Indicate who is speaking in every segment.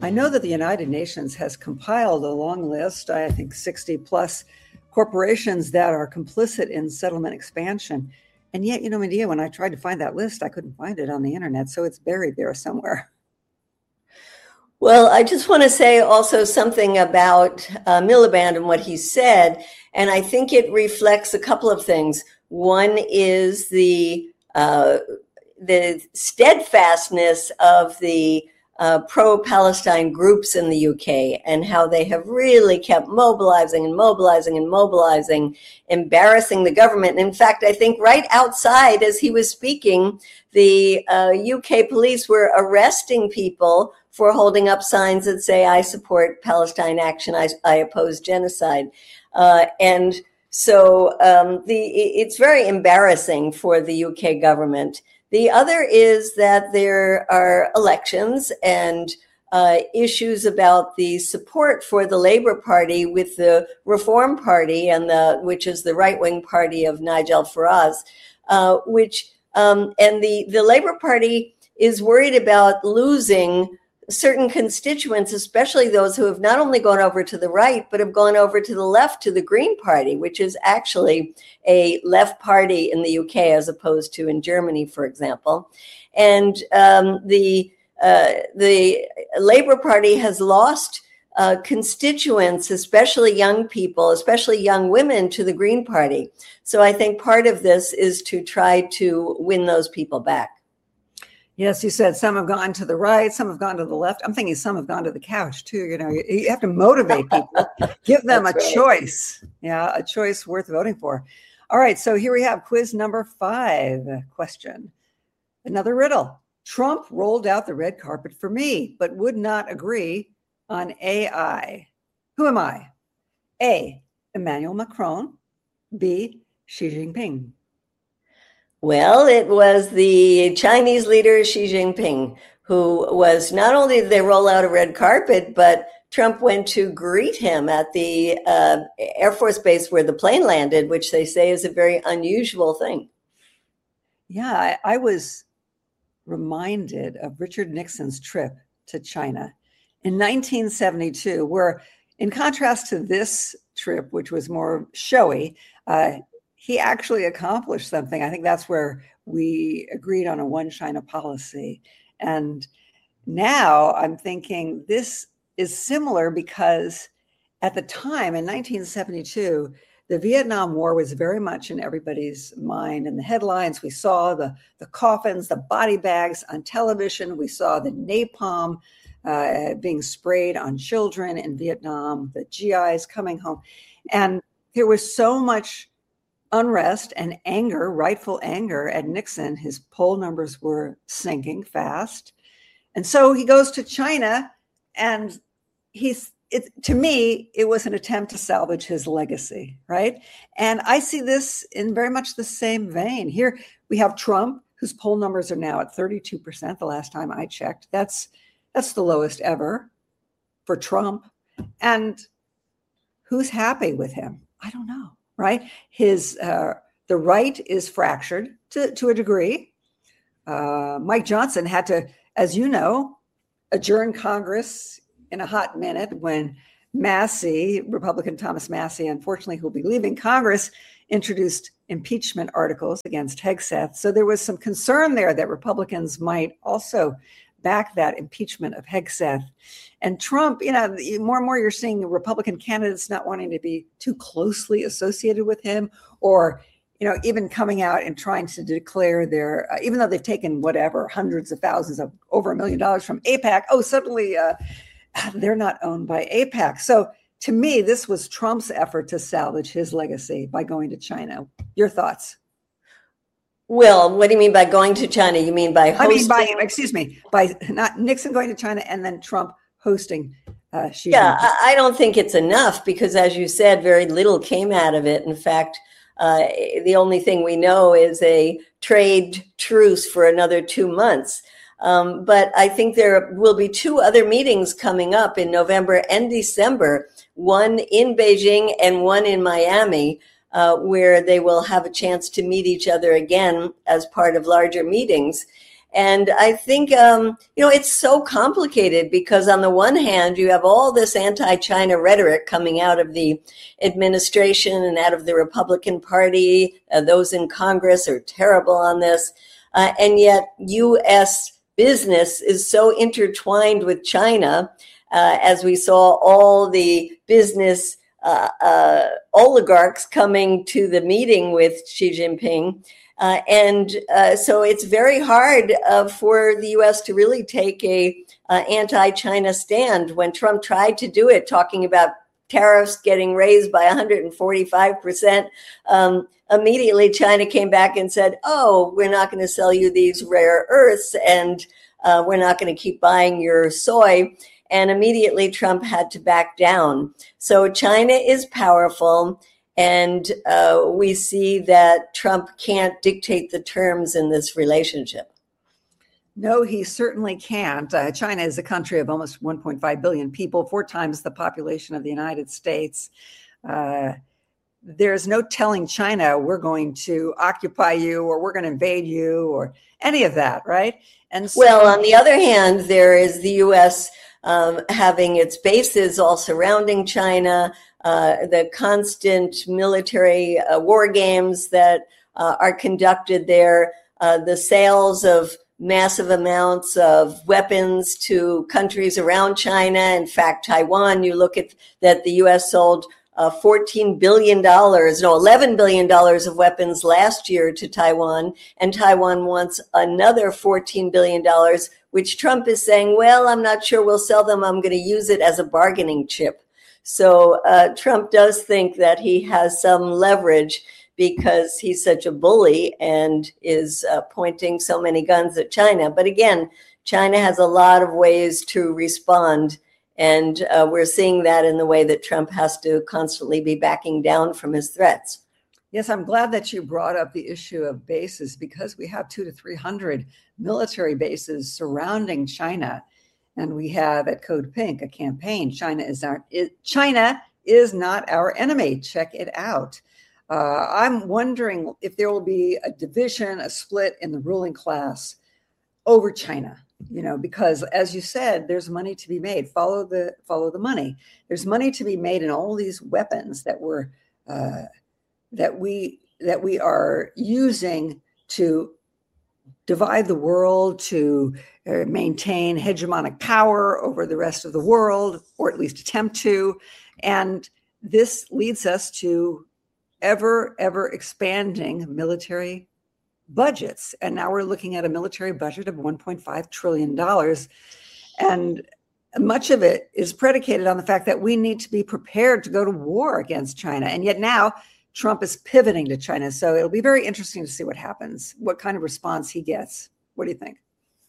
Speaker 1: I know that the United Nations has compiled a long list, I think 60 plus corporations that are complicit in settlement expansion. And yet, Medea, when I tried to find that list, I couldn't find it on the internet. So it's buried there somewhere.
Speaker 2: Well, I just want to say also something about Miliband and what he said. And I think it reflects a couple of things. One is the steadfastness of the pro-Palestine groups in the UK and how they have really kept mobilizing, embarrassing the government. And in fact, I think right outside as he was speaking, the UK police were arresting people for holding up signs that say, I support Palestine action, I oppose genocide. And so it's very embarrassing for the UK government. The other is that there are elections and issues about the support for the Labour Party with the Reform Party and which is the right-wing party of Nigel Farage, and the Labour Party is worried about losing certain constituents, especially those who have not only gone over to the right, but have gone over to the left, to the Green Party, which is actually a left party in the UK as opposed to in Germany, for example. And the Labour Party has lost constituents, especially young people, especially young women, to the Green Party. So I think part of this is to try to win those people back.
Speaker 1: Yes, you said some have gone to the right, some have gone to the left. I'm thinking some have gone to the couch too. You have to motivate people, give them a choice. Yeah, a choice worth voting for. All right, so here we have quiz number 5 question. Another riddle. Trump rolled out the red carpet for me, but would not agree on AI. Who am I? A, Emmanuel Macron. B, Xi Jinping.
Speaker 2: Well, it was the Chinese leader Xi Jinping, who was not only did they roll out a red carpet, but Trump went to greet him at the Air Force base where the plane landed, which they say is a very unusual thing.
Speaker 1: Yeah, I was reminded of Richard Nixon's trip to China in 1972, where in contrast to this trip, which was more showy, he actually accomplished something. I think that's where we agreed on a one China policy. And now I'm thinking this is similar because at the time in 1972, the Vietnam War was very much in everybody's mind. In the headlines, we saw the coffins, the body bags on television. We saw the napalm being sprayed on children in Vietnam, the GIs coming home. And there was so much unrest and anger, rightful anger at Nixon. His poll numbers were sinking fast. And so he goes to China, and to me, it was an attempt to salvage his legacy, right? And I see this in very much the same vein. Here we have Trump, whose poll numbers are now at 32% the last time I checked. That's the lowest ever for Trump. And who's happy with him? I don't know. Right? The right is fractured to a degree. Mike Johnson had to, as you know, adjourn Congress in a hot minute when Massey, Republican Thomas Massey, unfortunately, who'll be leaving Congress, introduced impeachment articles against Hegseth. So there was some concern there that Republicans might also back that impeachment of Hegseth. And Trump, more and more you're seeing Republican candidates not wanting to be too closely associated with him, or, even coming out and trying to declare their, even though they've taken hundreds of thousands of over $1 million from AIPAC, suddenly they're not owned by AIPAC. So to me, this was Trump's effort to salvage his legacy by going to China. Your thoughts?
Speaker 2: Well, what do you mean by going to China? You mean by hosting?
Speaker 1: By not Nixon going to China and then Trump hosting Xi Jinping.
Speaker 2: Yeah, I don't think it's enough because, as you said, very little came out of it. In fact, the only thing we know is a trade truce for another 2 months. But I think there will be 2 other meetings coming up in November and December, one in Beijing and one in Miami, where they will have a chance to meet each other again as part of larger meetings. And I think, it's so complicated because on the one hand, you have all this anti-China rhetoric coming out of the administration and out of the Republican Party. Those in Congress are terrible on this. And yet U.S. business is so intertwined with China, as we saw all the business oligarchs coming to the meeting with Xi Jinping. So it's very hard for the U.S. to really take a anti-China stand. When Trump tried to do it, talking about tariffs getting raised by 145%, immediately China came back and said, oh, we're not going to sell you these rare earths, and we're not going to keep buying your soy. And immediately Trump had to back down. So China is powerful. And we see that Trump can't dictate the terms in this relationship.
Speaker 1: No, he certainly can't. China is a country of almost 1.5 billion people, 4 times the population of the United States. There's no telling China we're going to occupy you or we're going to invade you or any of that, right? And so,
Speaker 2: well, on the other hand, there is the U.S. Having its bases all surrounding China, the constant military war games that are conducted there, the sales of massive amounts of weapons to countries around China. In fact, Taiwan, you look at that the U.S. sold $11 billion of weapons last year to Taiwan, and Taiwan wants another $14 billion, which Trump is saying, well, I'm not sure we'll sell them. I'm going to use it as a bargaining chip. So Trump does think that he has some leverage because he's such a bully and is pointing so many guns at China. But again, China has a lot of ways to respond. And we're seeing that in the way that Trump has to constantly be backing down from his threats.
Speaker 1: Yes, I'm glad that you brought up the issue of bases, because we have 200 to 300 military bases surrounding China. And we have at Code Pink a campaign, China is not our enemy. Check it out. I'm wondering if there will be a division, a split in the ruling class over China. Because as you said, there's money to be made. Follow the money. There's money to be made in all these weapons that we are using to divide the world, to maintain hegemonic power over the rest of the world, or at least attempt to. And this leads us to ever expanding military budgets. And now we're looking at a military budget of $1.5 trillion. And much of it is predicated on the fact that we need to be prepared to go to war against China. And yet now Trump is pivoting to China. So it'll be very interesting to see what happens, what kind of response he gets. What do you think?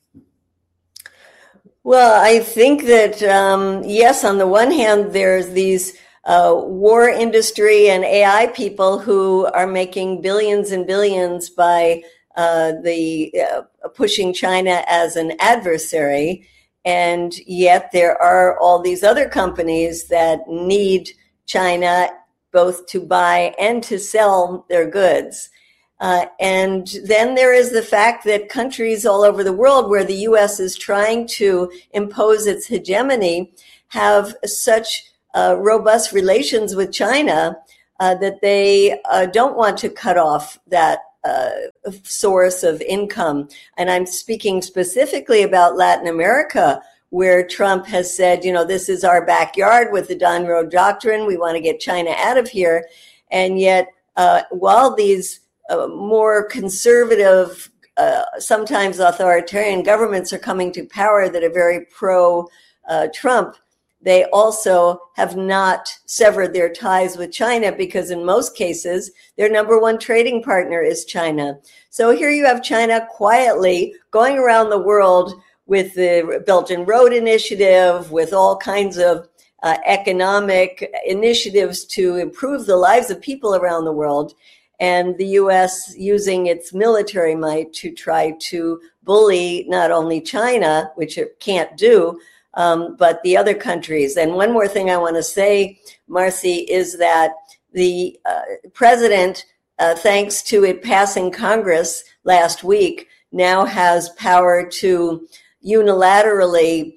Speaker 2: Well, I think that, yes, on the one hand, there's these war industry and AI people who are making billions and billions by pushing China as an adversary. And yet there are all these other companies that need China both to buy and to sell their goods. And then there is the fact that countries all over the world where the U.S. is trying to impose its hegemony have such robust relations with China that they don't want to cut off that source of income. And I'm speaking specifically about Latin America, where Trump has said, this is our backyard with the Monroe Doctrine. We want to get China out of here. And yet, while these more conservative, sometimes authoritarian governments are coming to power that are very pro-Trump, they also have not severed their ties with China because in most cases, their number one trading partner is China. So here you have China quietly going around the world with the Belt and Road Initiative, with all kinds of economic initiatives to improve the lives of people around the world, and the U.S. using its military might to try to bully not only China, which it can't do, but the other countries. And one more thing I want to say, Marcy, is that the president, thanks to it passing Congress last week, now has power to unilaterally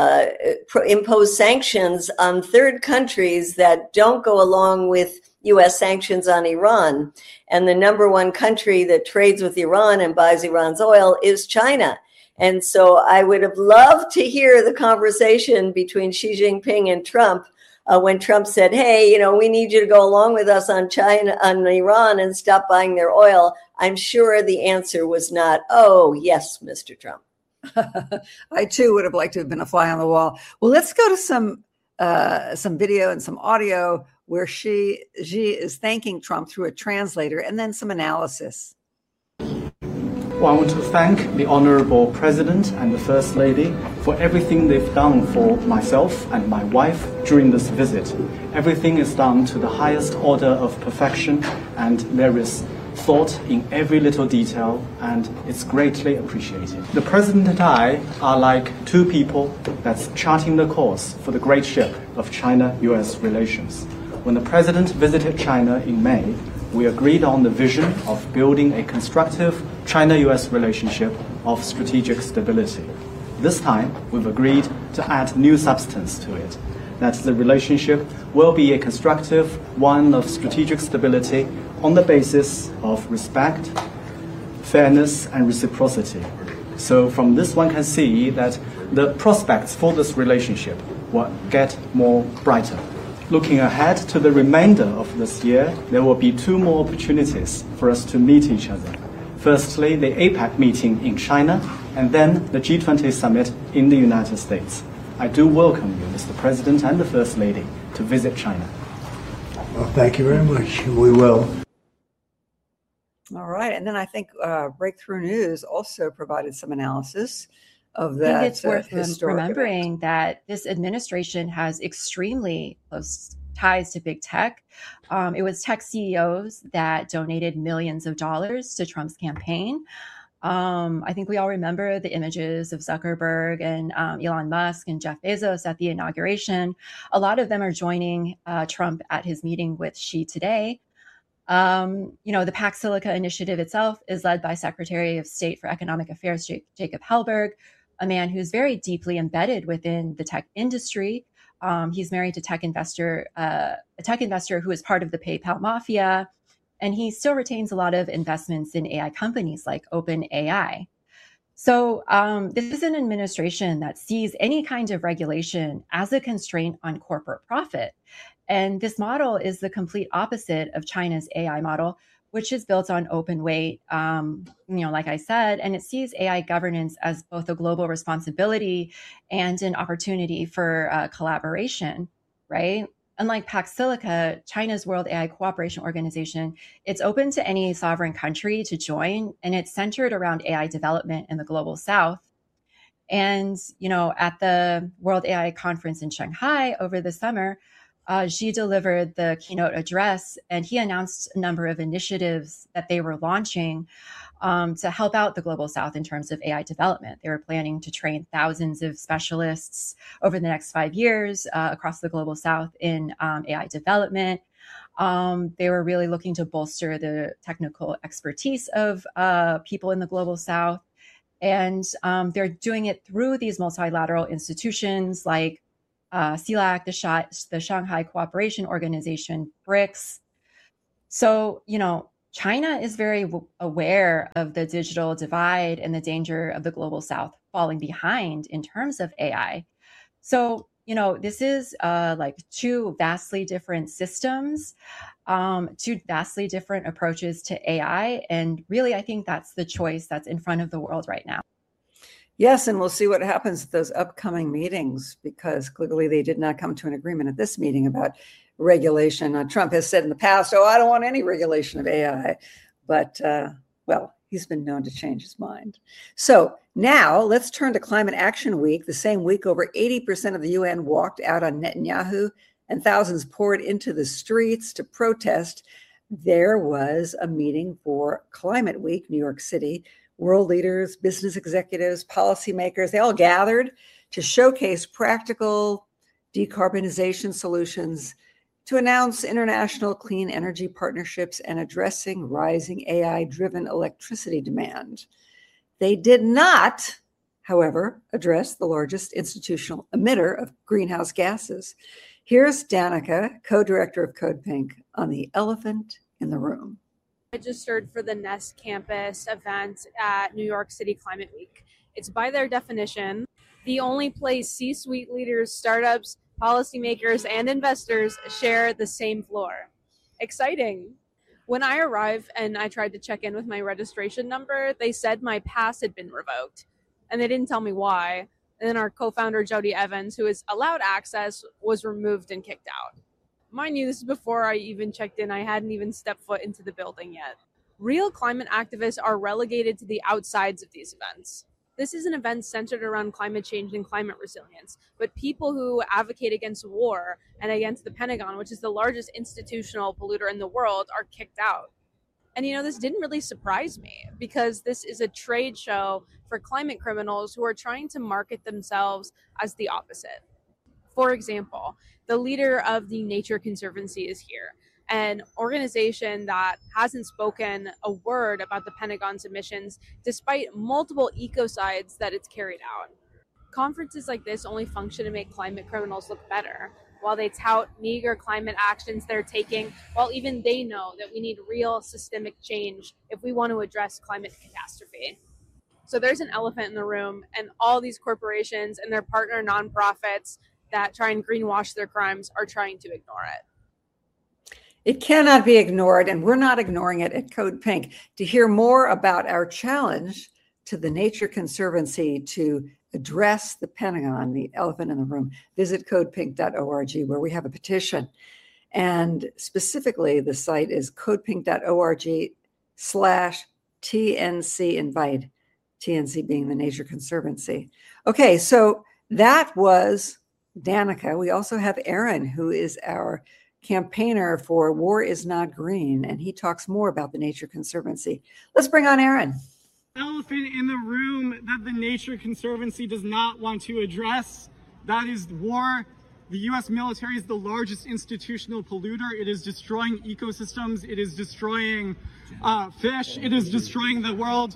Speaker 2: impose sanctions on third countries that don't go along with U.S. sanctions on Iran. And the number one country that trades with Iran and buys Iran's oil is China. And so I would have loved to hear the conversation between Xi Jinping and Trump when Trump said, hey, we need you to go along with us on Iran and stop buying their oil. I'm sure the answer was not, oh, yes, Mr. Trump.
Speaker 1: I too would have liked to have been a fly on the wall. Well, let's go to some video and some audio where Xi is thanking Trump through a translator, and then some analysis.
Speaker 3: Well, I want to thank the Honorable President and the First Lady for everything they've done for myself and my wife during this visit. Everything is done to the highest order of perfection, and there is thought in every little detail, and it's greatly appreciated. The President and I are like two people that's charting the course for the great ship of China-US relations. When the President visited China in May, we agreed on the vision of building a constructive China-US relationship of strategic stability. This time, we've agreed to add new substance to it, that the relationship will be a constructive one of strategic stability on the basis of respect, fairness, and reciprocity. So from this one can see that the prospects for this relationship will get more brighter. Looking ahead to the remainder of this year, there will be two more opportunities for us to meet each other. Firstly, the APEC meeting in China, and then the G20 summit in the United States. I do welcome you, Mr. President and the First Lady, to visit China.
Speaker 4: Well, thank you very much. We will.
Speaker 1: All right. And then I think Breakthrough News also provided some analysis of that.
Speaker 5: I think it's worth remembering that this administration has extremely close ties to big tech. It was tech CEOs that donated millions of dollars to Trump's campaign. I think we all remember the images of Zuckerberg and Elon Musk and Jeff Bezos at the inauguration. A lot of them are joining Trump at his meeting with Xi today. The Pax Silica initiative itself is led by Secretary of State for Economic Affairs Jacob Hellberg, a man who's very deeply embedded within the tech industry. He's married to a tech investor who is part of the PayPal mafia, and he still retains a lot of investments in AI companies like OpenAI. So this is an administration that sees any kind of regulation as a constraint on corporate profit. And this model is the complete opposite of China's AI model, which is built on open weight, like I said, and it sees AI governance as both a global responsibility and an opportunity for collaboration, right? Unlike Pax Silica, China's World AI Cooperation Organization, it's open to any sovereign country to join, and it's centered around AI development in the global south. And, at the World AI Conference in Shanghai over the summer, Xi delivered the keynote address, and he announced a number of initiatives that they were launching to help out the Global South in terms of AI development. They were planning to train thousands of specialists over the next 5 years across the Global South in AI development. They were really looking to bolster the technical expertise of people in the Global South. And they're doing it through these multilateral institutions like CELAC, the Shanghai Cooperation Organization, BRICS. So, China is very aware of the digital divide and the danger of the Global South falling behind in terms of AI. So, this is like two vastly different systems, two vastly different approaches to AI. And really, I think that's the choice that's in front of the world right now.
Speaker 1: Yes, and we'll see what happens at those upcoming meetings, because clearly they did not come to an agreement at this meeting about regulation. Trump has said in the past, I don't want any regulation of AI. But, he's been known to change his mind. So now let's turn to Climate Action Week. The same week, over 80% of the UN walked out on Netanyahu, and thousands poured into the streets to protest. There was a meeting for Climate Week, New York City. World leaders, business executives, policymakers, they all gathered to showcase practical decarbonization solutions, to announce international clean energy partnerships, and addressing rising AI-driven electricity demand. They did not, however, address the largest institutional emitter of greenhouse gases. Here's Danica, co-director of Code Pink, on the elephant in the room.
Speaker 6: Registered for the Nest Campus event at New York City Climate Week. It's by their definition the only place C-suite leaders, startups, policymakers, and investors share the same floor. Exciting. When I arrived and I tried to check in with my registration number, they said my pass had been revoked, and they didn't tell me why. And then our co-founder, Jody Evans, who is allowed access, was removed and kicked out. Mind you, this is before I even checked in. I hadn't even stepped foot into the building yet. Real climate activists are relegated to the outsides of these events. This is an event centered around climate change and climate resilience, but people who advocate against war and against the Pentagon, which is the largest institutional polluter in the world, are kicked out. And this didn't really surprise me because this is a trade show for climate criminals who are trying to market themselves as the opposite. For example, the leader of the Nature Conservancy is here, an organization that hasn't spoken a word about the Pentagon's emissions despite multiple ecocides that it's carried out. Conferences like this only function to make climate criminals look better, while they tout meager climate actions they're taking, while even they know that we need real systemic change if we want to address climate catastrophe. So there's an elephant in the room, and all these corporations and their partner nonprofits that try and greenwash their crimes are trying to ignore it.
Speaker 1: It cannot be ignored, and we're not ignoring it at Code Pink. To hear more about our challenge to the Nature Conservancy to address the Pentagon, the elephant in the room, visit codepink.org, where we have a petition. And specifically, the site is codepink.org/TNC invite, TNC being the Nature Conservancy. Okay, so that was Danica. We also have Aaron, who is our campaigner for War is Not Green, and he talks more about the Nature Conservancy. Let's bring on Aaron.
Speaker 7: Elephant in the room that the Nature Conservancy does not want to address, that is war. The U.S. military is the largest institutional polluter. It is destroying ecosystems. It is destroying fish. It is destroying the world.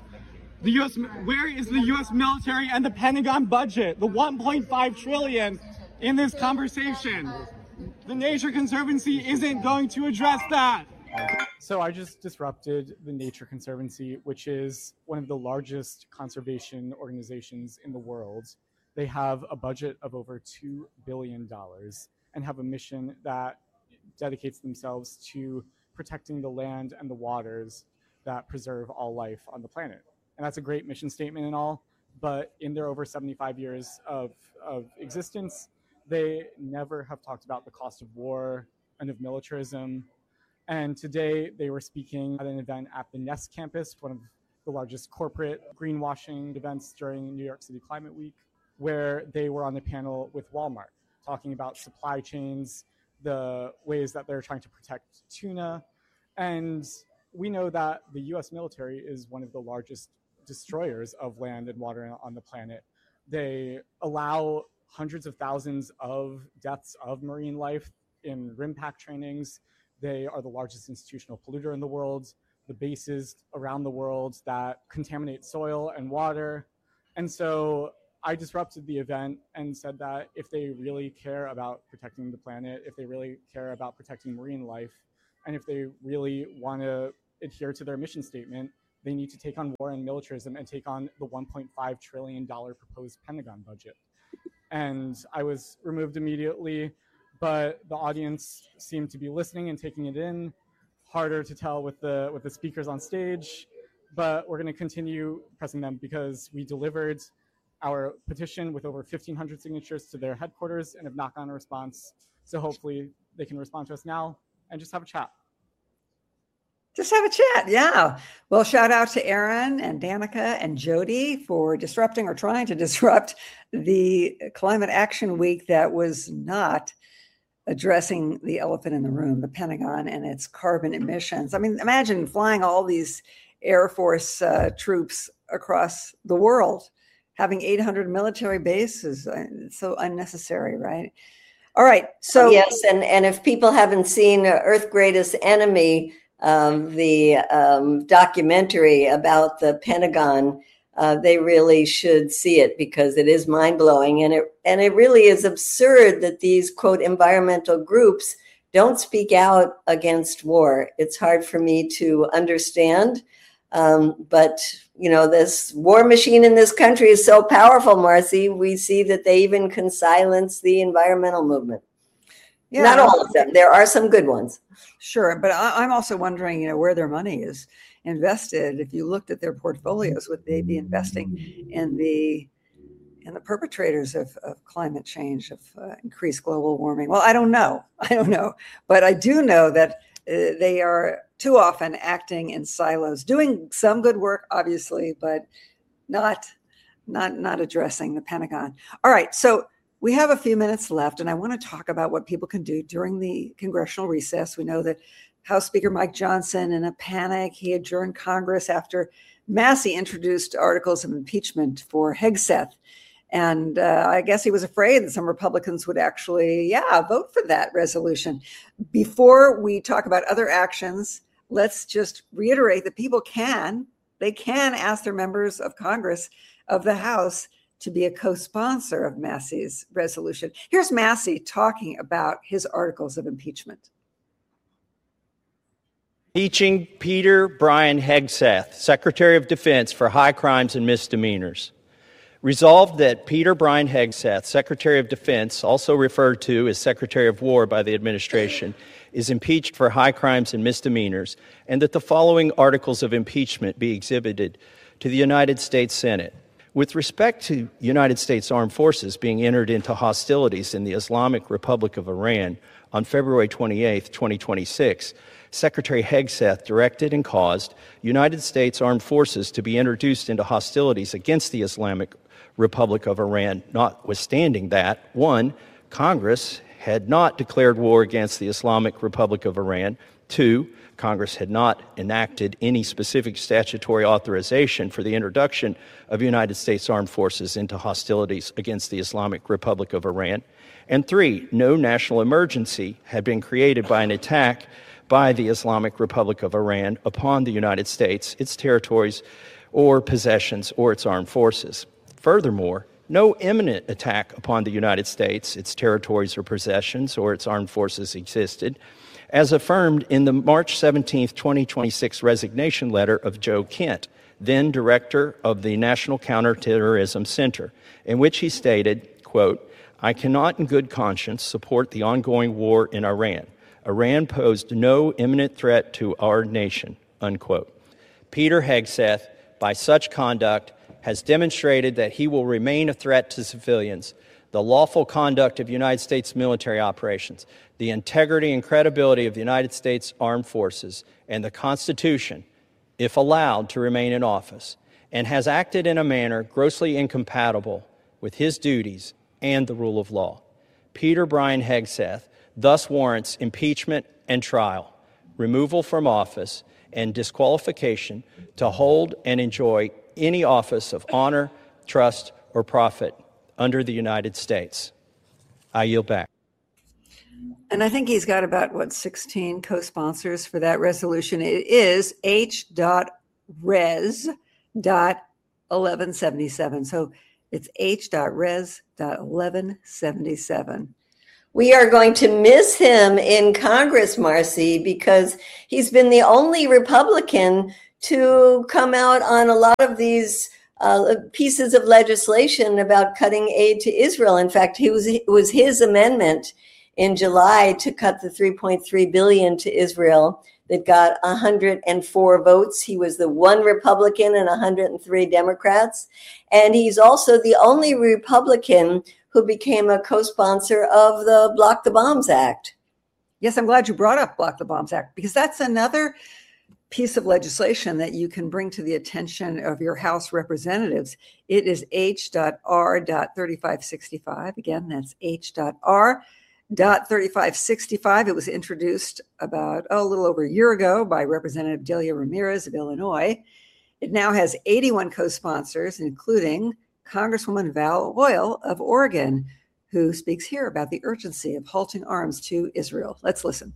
Speaker 7: Where is the U.S. military and the Pentagon budget? The $1.5 trillion in this conversation. The Nature Conservancy isn't going to address that.
Speaker 3: So I just disrupted the Nature Conservancy, which is one of the largest conservation organizations in the world. They have a budget of over $2 billion and have a mission that dedicates themselves to protecting the land and the waters that preserve all life on the planet. And that's a great mission statement and all, but in their over 75 years of existence, they never have talked about the cost of war and of militarism. And today they were speaking at an event at the Nest Campus, one of the largest corporate greenwashing events during New York City Climate Week, where they were on the panel with Walmart, talking about supply chains, the ways that they're trying to protect tuna. And we know that the US military is one of the largest destroyers of land and water on the planet. They allow hundreds of thousands of deaths of marine life in RIMPAC trainings. They are the largest institutional polluter in the world, the bases around the world that contaminate soil and water. And so I disrupted the event and said that if they really care about protecting the planet, if they really care about protecting marine life, and if they really want to adhere to their mission statement, they need to take on war and militarism and take on the $1.5 trillion proposed Pentagon budget. And I was removed immediately, but the audience seemed to be listening and taking it in. Harder to tell with the speakers on stage, but we're going to continue pressing them because we delivered our petition with over 1,500 signatures to their headquarters and have not gotten a response. So hopefully they can respond to us now and just have a chat.
Speaker 1: Just have a chat, yeah. Well, shout out to Aaron and Danica and Jody for disrupting or trying to disrupt the Climate Action Week that was not addressing the elephant in the room, the Pentagon and its carbon emissions. I mean, imagine flying all these Air Force troops across the world, having 800 military bases. It's so unnecessary, right? All right. So
Speaker 2: yes, and if people haven't seen Earth's Greatest Enemy, the documentary about the Pentagon, they really should see it, because it is mind-blowing. And it really is absurd that these, quote, environmental groups don't speak out against war. It's hard for me to understand. But, this war machine in this country is so powerful, Marcy. We see that they even can silence the environmental movement. Yeah. Not all of them. There are some good ones.
Speaker 1: Sure. But I'm also wondering, where their money is invested. If you looked at their portfolios, would they be investing in the perpetrators of climate change, of increased global warming? Well, I don't know. But I do know that they are too often acting in silos, doing some good work, obviously, but not addressing the Pentagon. All right. So we have a few minutes left, and I want to talk about what people can do during the congressional recess. We know that House Speaker Mike Johnson, in a panic, he adjourned Congress after Massey introduced articles of impeachment for Hegseth. And I guess he was afraid that some Republicans would actually, vote for that resolution. Before we talk about other actions, let's just reiterate that people can ask their members of Congress, of the House, to be a co-sponsor of Massey's resolution. Here's Massey talking about his articles of impeachment.
Speaker 8: Impeaching Peter Brian Hegseth, Secretary of Defense, for high crimes and misdemeanors. Resolved that Peter Brian Hegseth, Secretary of Defense, also referred to as Secretary of War by the administration, is impeached for high crimes and misdemeanors, and that the following articles of impeachment be exhibited to the United States Senate. With respect to United States Armed Forces being entered into hostilities in the Islamic Republic of Iran on February 28, 2026, Secretary Hegseth directed and caused United States Armed Forces to be introduced into hostilities against the Islamic Republic of Iran, notwithstanding that, 1, Congress had not declared war against the Islamic Republic of Iran. 2, Congress had not enacted any specific statutory authorization for the introduction of United States Armed Forces into hostilities against the Islamic Republic of Iran. And 3, no national emergency had been created by an attack by the Islamic Republic of Iran upon the United States, its territories or possessions, or its armed forces. Furthermore, no imminent attack upon the United States, its territories or possessions, or its armed forces existed, as affirmed in the March 17, 2026 resignation letter of Joe Kent, then director of the National Counterterrorism Center, in which he stated, quote, "I cannot in good conscience support the ongoing war in Iran. Iran posed no imminent threat to our nation," unquote. Peter Hegseth, by such conduct, has demonstrated that he will remain a threat to civilians, the lawful conduct of United States military operations, the integrity and credibility of the United States Armed Forces, and the Constitution, if allowed to remain in office, and has acted in a manner grossly incompatible with his duties and the rule of law. Peter Brian Hegseth thus warrants impeachment and trial, removal from office, and disqualification to hold and enjoy any office of honor, trust, or profit under the United States. I yield back.
Speaker 1: And I think he's got about, 16 co-sponsors for that resolution. It is H.res.1177. So it's H.res.1177.
Speaker 2: We are going to miss him in Congress, Marcy, because he's been the only Republican to come out on a lot of these pieces of legislation about cutting aid to Israel. In fact, it was his amendment in July to cut the $3.3 billion to Israel that got 104 votes. He was the one Republican and 103 Democrats. And he's also the only Republican who became a co-sponsor of the Block the Bombs Act.
Speaker 1: Yes, I'm glad you brought up Block the Bombs Act, because that's another piece of legislation that you can bring to the attention of your House representatives. It is H.R.3565. Again, that's H.R.3565. It was introduced about a little over a year ago by Representative Delia Ramirez of Illinois. It now has 81 co-sponsors, including Congresswoman Val Oil of Oregon, who speaks here about the urgency of halting arms to Israel. Let's listen.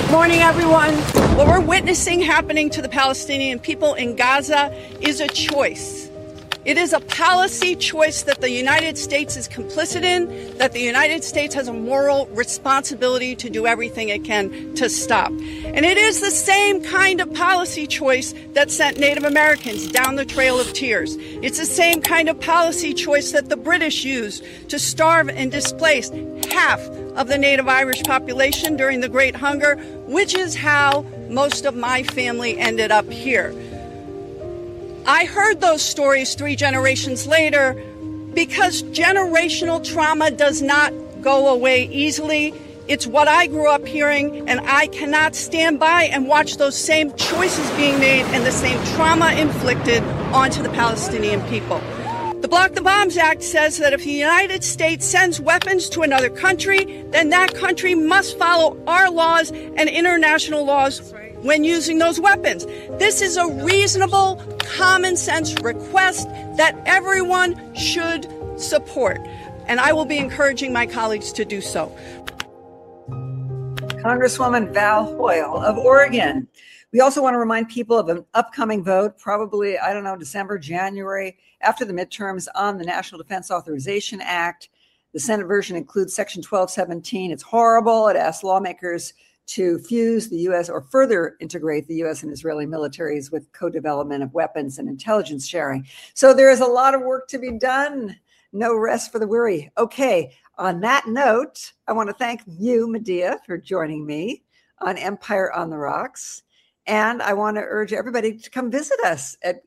Speaker 9: Morning, everyone. What we're witnessing happening to the Palestinian people in Gaza is a choice. It is a policy choice that the United States is complicit in, that the United States has a moral responsibility to do everything it can to stop. And it is the same kind of policy choice that sent Native Americans down the Trail of Tears. It's the same kind of policy choice that the British used to starve and displace half of the Native Irish population during the Great Hunger, which is how most of my family ended up here. I heard those stories 3 generations later because generational trauma does not go away easily. It's what I grew up hearing, and I cannot stand by and watch those same choices being made and the same trauma inflicted onto the Palestinian people. The Block the Bombs Act says that if the United States sends weapons to another country, then that country must follow our laws and international laws when using those weapons. This is a reasonable, common sense request that everyone should support. And I will be encouraging my colleagues to do so.
Speaker 1: Congresswoman Val Hoyle of Oregon. We also want to remind people of an upcoming vote, probably, December, January, after the midterms on the National Defense Authorization Act. The Senate version includes Section 1217. It's horrible. It asks lawmakers to fuse the U.S. or further integrate the U.S. and Israeli militaries with co-development of weapons and intelligence sharing. So there is a lot of work to be done. No rest for the weary. Okay, on that note, I want to thank you, Medea, for joining me on Empire on the Rocks. And I want to urge everybody to come visit us at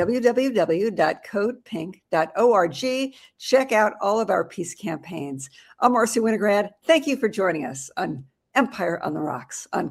Speaker 1: www.codepink.org. Check out all of our peace campaigns. I'm Marcy Winograd. Thank you for joining us on Empire on the Rocks on